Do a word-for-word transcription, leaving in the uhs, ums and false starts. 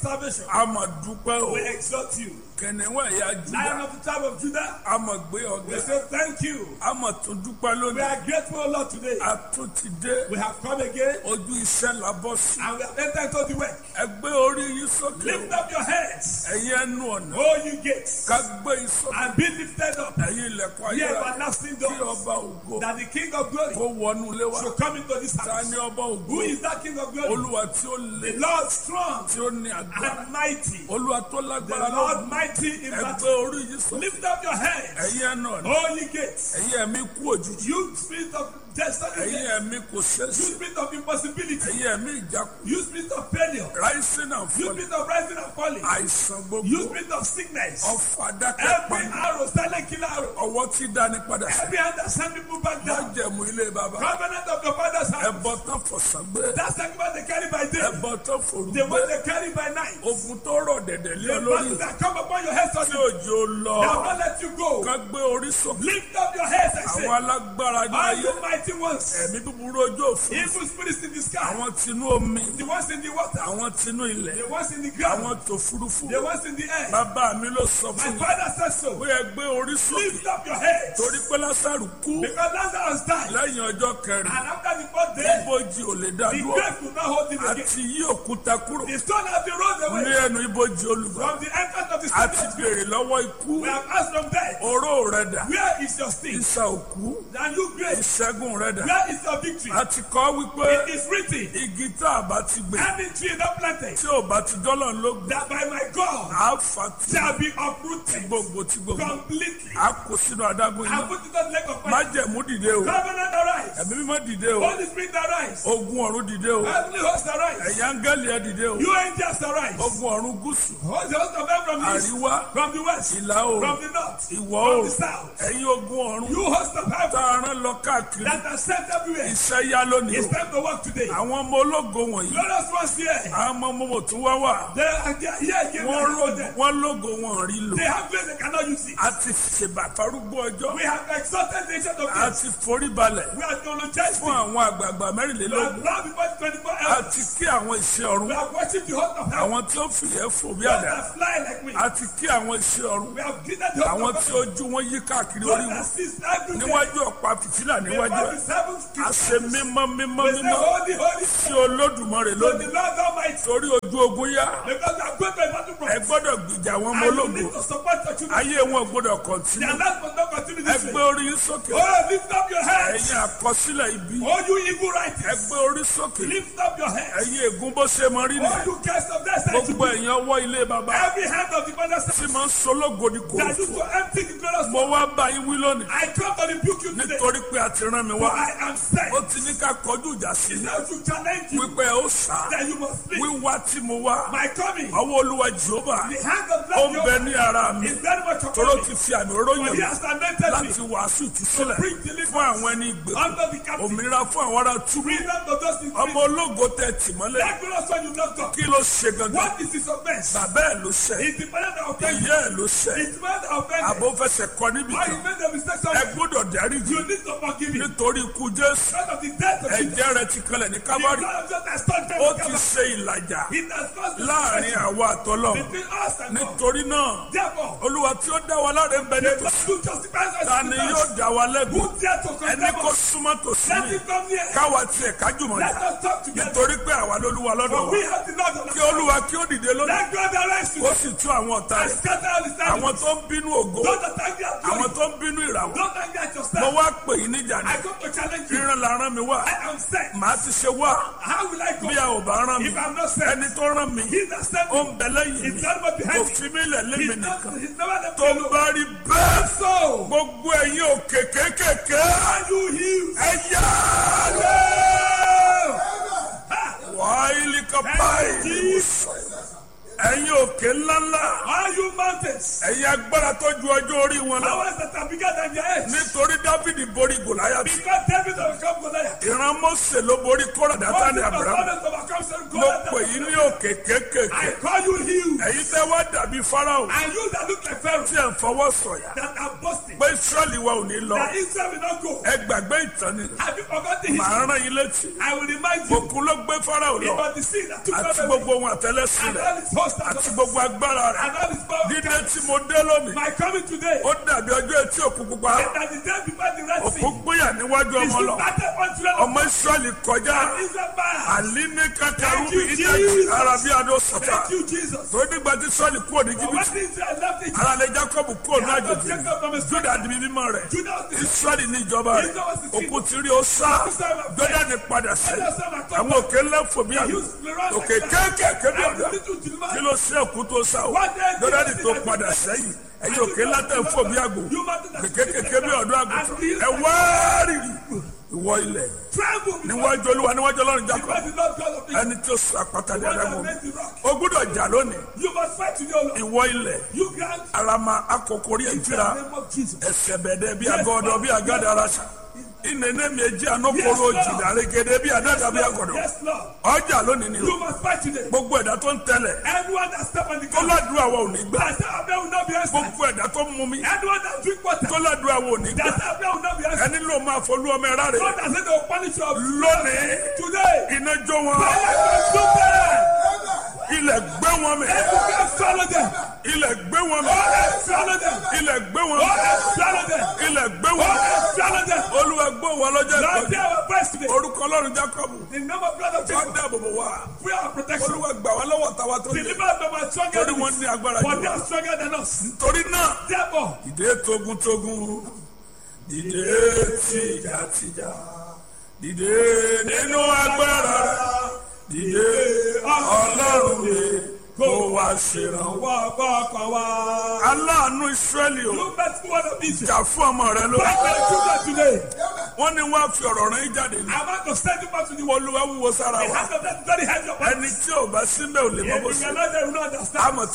salvation. A máa dúpẹ́ o. We exalt you. Kẹ̀nẹ̀wá ẹ̀yà Lion Júdà. of the tribe of Judah. A máa gbé We ọ̀gá. say thank you. A máa tún dúpẹ́ We lónìí. are grateful, O Lord, today. A tún ti dé. We have come again Ojú iṣẹ́ la bọ́ sí. and we have entered into the work. Ẹ gbé orí yín sókè Lift o. up your heads, Ẹ̀yin ẹnu ọ̀nà. O you gates, Ká gbé yín sókè. and be lifted up, Ẹ̀yin ilẹ̀kùn ye ayérayé. everlasting Kí doors, ọba ògo that the King of glory kó wọnú ilé wa. should come into this Ta house. ni ọba ògo? Who is that King of glory? Olúwa tí ó le. The Lord strong Tí ó ní agbára. and mighty. Olúwa tó The lágbára Lord lọ́wọ́. mighty in Ẹ gbé battle. orí yín sókè. Lift up your heads, Ẹ̀yin ẹnu ọ̀nà. O ye gates. Ẹ̀yin ẹ̀mí kú òjijì. You spirit of destiny, Ẹ̀yin ẹ̀mí kò you ṣeéṣe. spirit of impossibility, Ẹ̀yin ẹ̀mí ìjákùn. you spirit of failure, Rising and you falling. spirit of rising and falling, Àìsàn you gbogbo. spirit of sickness. Ọfà dákẹ́ Every pani. arrow, silent killer arrow, Ọwọ́ tí dání padà sí. every hand that send people back down. Májẹ̀mú ilé bàbá. Covenant of the father's house. Ẹbọ tán fọ̀sán gbé. That sacrifice they carry by day, Ẹbọ tán fòrú the one gbé. they carry by night. Ogun tó rọ̀ dẹ̀dẹ̀ lé The olórí. battle that come upon your head Tí suddenly, òjò lọ. that won't let you go. Ká gbé orí sókè. Lift up your heads, I say. Àwọn alágbára ní All ayé. you mighty ones, Ẹ̀mí búburú ojú òfin. evil spirits in the sky, Àwọn tinú omi. the ones in the water, Àwọn tinú ilẹ̀. the ones in the ground, Àwọn tòfurufú. the ones in the air. Bàbá mi ló sọ My fún mi. father says so. Ó yẹ gbé orí sókè. Lift up your heads. Torí pé Lásárù kú Because Lazarus died. lẹ́yìn ọjọ́ kẹrin. And after the fourth day, Ibojì ò lè dá the dúró. grave could not hold him again. Àti yí òkúta kúrò The stone has been rolled ní away ẹnu ibojì olùgbà. from the entrance of the A ti stone. béèrè lọ́wọ́ ikú. We have asked from death, Oró rẹ̀ dà. where is your sting? Ìsà òkú. And you grave, Ìṣẹ́gun rẹ̀ dà. where is your victory? A ti kọ́ wípé It is written, igi tá a bá ti gbé any tree not planted, tí ò bá ti dọ́là ló gbé. that by my God A fà tí shall be uprooted gbogbo tí gbogbo. completely. A kò sínú adágún And yìí. put it on the leg of my Májẹ̀mú dìde o. covenant arise. Ẹ̀mí mímọ́ dìde o. Holy Spirit arise. Ogun ọ̀run dìde o. Heavenly host arise. Ẹ̀yin áńgẹ́lì ẹ dìde o. You angels arise. Ogun ọ̀run gúúsù. Host the host of heaven from the east, Àríwá. from the west, Ìlà oòrùn. from the north, Ìwọ̀ from the oòrùn. south. Ẹ̀yin ogun ọ̀run. You host of Tá heaven a rán lọ káàkiri. that are sent everywhere. Iṣẹ́ yá lónìí It's o. time to work today. Àwọn ọmọ ológo wọ̀nyí. Glorious ones here. Àwọn ọmọ ọmọ tó wá wà. They are they are here again. Wọ́n Wọ́n lógo wọ́n lógo wọn rí lò. They have grace they cannot use it. A ti ṣèbà farúgbó ọjọ́. We have exalted the ancient of A days. ti forí balẹ̀ We are theologized. fún àwọn àgbààgbà We mẹ́rìnlélógún. have bowed before the twenty-four A elders. ti kí àwọn iṣẹ́ ọ̀run. We have worshipped the host of heaven. Àwọn tí ó fìyẹ́ fò bí Those àdá. that fly like me. A ti kí àwọn iṣẹ́ ọ̀run. We have greeted the Àwọn host tí of heaven. ojú wọn yí káàkiri Those orí wọn. that see everything. Níwájú ọ̀pá fìtílà níwájú Before ẹ̀. the seven A ṣe mímọ́ mímọ́ We say mímọ́ holy, holy. sí Olódùmarè To the lónìí. Lord Almighty. Torí ojú ogun yá. Because we are going to a battle Ẹ front. gbọ́dọ̀ gbìjà àwọn ọmọ And you ológo. need to support your children. Ayé wọn ò gbọ́dọ̀ kọ̀ntínú. Their life must not continue Ẹ this gbé way. orí yín sókè. Oh, lift up your heads. Ẹ̀yin àkọsílẹ̀ ibi. Oh, you evil Ẹ writers. gbé orí sókè. Lift up your heads. Ẹ̀yin ègún bó ṣe mọ rí Oh, nìyẹn. you cast of that side. Gbogbo ẹ̀yin ọwọ́ ilé bàbá. Every hand of the father Tí máa ń sológo ní kò that used fò. to empty the glorious Mo wá bá yín wí lónìí. I come to rebuke you today. Nítorí pé a ti rán mi For wá. I am sent. Ó ti ní ká kọjú ìjà sí i. Now to challenge you Wípé ó sá. that you must flee. Wíwá tí mo wá. My coming. Ọwọ́ Olúwa Jèhófà. The hand of Ó ń God bẹ ní ara mi. is very much Toró upon ti me. fi àmì For oróyìn he mi has anointed me láti wàásù ìtúsílẹ̀ bring deliverance fún àwọn ẹni ìgbèkùn. under the captive. Òmìnira fún àwọn ará túbú. Freedom to those in Ọmọ prison. ológo tẹ tì mọ́lẹ̀. That glorious one you not talk. Kí ló ṣe gangan? What is his offense? Bàbá ẹ̀ ló ṣẹ̀. It's the father that offended. Ìyá ẹ̀ ló ṣẹ̀. It's the father that offended. Àbó fẹsẹ̀ kọ níbi Why kan. you made the mistake Ẹ of gbọ́dọ̀ dáríjì. you need to forgive him. Nítorí ikú Jésù. Because of the death of Jesus. Ẹ̀jẹ̀ rẹ̀ ti kanlẹ̀ ní The Kábárì. blood of Jesus has touched them. Ó ti ṣe ìlàjà It has caused the láàrin separation àwa àtọ́lọ́. between us and God. Nítorí náà, Therefore, Olúwa tí ó dá wa láre ń bẹ the nítòsí. blood who justifies us Ta in ni the yóò past, dá wa lẹ́bi? who dare to Ẹni condemn kó us? súnmọ́ tòsí Let mi. him come near. Káwa tiẹ̀ kájùmọ̀ Let jà. us talk together. Nítorí pé àwa lolúwa lọ́dọ̀ For wa. we have the Lord on Kí our side. Olúwa kí ó dìde lónìí. Let God arrest you Ó sì tú àwọn ọ̀tá and rẹ̀. scatter all his Àwọn enemies. tó ń bínú ògo. Don't attack their Àwọn glory. tó ń bínú ìràwọ̀. Don't attack their Mo yourself. wá pè yín níjà ni. I come to challenge you. Ríran la rán mi wá. I am sent. Màá ti ṣe wá. How will I go Bí a ò bá rán mi. if I'm not sent? Ẹni tó rán mi. He that sent Ó me ń bẹ lẹ́yìn is mi. not but Kò behind me. fi mí lẹ̀ lé mi He's not, nìkan. he's never left Tó me alone. bá rí bẹ́ẹ̀. So, Gbogbo ẹ̀yin òkè kéékèèké. are you healed? Ẹ yá. Oh! Ha! Wàhálì kápá Thank you, ìlú. Jesus. Ẹ̀yin òkè òkè ńláńlá. All you mountains. ẹ̀yin agbára tó ju ọjọ́ orí wọn lọ. Powers that are bigger than your age. nítorí Dáfídì borí Gòláyátì. Because David overcome Goliath. ìran Mósè ló borí Kórà, Dátánì, Moses Ábúráhámù. was overcome Satan, mo Goliath. pè yín ní òkè kéékèèké. I call you healed. ẹ̀yin tẹ́ wá dàbí Fáráò And you that look like Pharaoh. tí ẹ̀ ń fọwọ́ sọ̀yà That are boasting. pé Ísírẹ́lì wa ò ní lọ. That Israel will not go. ẹ gbàgbé ìtàn ni. Have you forgotten màá history? rán yín létí. I will remind you. òkun ló gbé Fáráò It lọ. was the sea that took àti over gbogbo ohun àtẹ́lẹsìn and rẹ̀. all his host and àti gbogbo agbára rẹ̀. and all his power. dídé tí mo dé lónìí. My coming today. ó dàbí ọjọ́ etí òkun pupa. That the day before the Red Sea. òkun gbéyà níwájú Is ọmọ to lọ. battle on children of ọmọ Ísírẹ́lì kọjá. Israel man. àlí ní kàkàrú Thank you, ìdájí Jesus. arabi adó sọ̀tà. Thank you, Jesus. tó nígbà tí Ísírẹ́lì kúrò ní But Íjíbítì. when Israel left Egypt, ara lè Jákọ́bù kúrò ní àjèjì. Jacob from his Júdà di mímọ́ rẹ̀. Judah was the Ísírẹ́lì ní ìjọba rẹ̀. Israel was the king. òkun ti rí ó sá. Jọ́dánì padà sí. àwọn òkè ńlá fò bí àgbò. òkè kéékèèké bí ọ̀dọ́. kí ló ṣe òkú tó sá o. Jọ́dánì tó padà sẹ́yìn. ẹ̀yin òkè ńlá tẹ̀ fò bí àgbò. kéékèèké bí ọ̀dọ́ àgùntàn. ẹ wá rírì ìwọ ilẹ̀. níwájú Olúwa níwájú Ọlọ́run Jákọ́bù. ẹni tí ó sọ àpáta ní adágún. o gbúdọ̀ jà lónìí. ìwọ ilẹ̀. arama akokori ẹ̀jìra. ẹsẹ̀ bẹ̀dẹ̀ bí agọ́dọ̀ bí agádàrasà. ìnẹnẹ mi ẹjẹ anokoro jìdá rẹgẹdẹ bí adada bí agọ́dọ̀. ọjà lónìí ni o. gbogbo ẹ̀dá tó ń tẹ̀lẹ̀. tó ládùúgbò àwọn ò ní gbà. gbogbo ẹ̀dá tó ń mú mi. tó ládùúgbò àwọn ò ní gbà. ẹni ló máa folú ọmọ ẹ̀rá rẹ̀. lónìí iná jó wọn. ilẹ̀ gbé wọn mì. ilẹ̀ gbé wọn mì. ilẹ̀ gbé wọn mì. ilẹ̀ gbé wọn mì. Olúwa gbọ́ wọn lọ́jọ́ ìkọjú. orúkọ Ọlọ́run Jákọ́bù. wọ́n dáàbò bò wá. Olúwa gbà wá lọ́wọ́ tàwa tó lé. torí wọ́n ní agbára jù wá. nítorí náà dìde togun-togun dìde tìjà-tìjà dìde nínú agbára dìde Ọlọ́run mi kó wá ṣèrànwọ́ bọ́kọ̀ wá. aláàánú Ísírẹ́lì o jà fún ọmọ rẹ lórí. wọ́n ní wọ́n á fi ọ̀rọ̀ rẹ̀ jáde ní. Olúwa wúwo sára wa. ẹni tí ò bá síbẹ̀ ò lè mọ bó ṣe. àmọ̀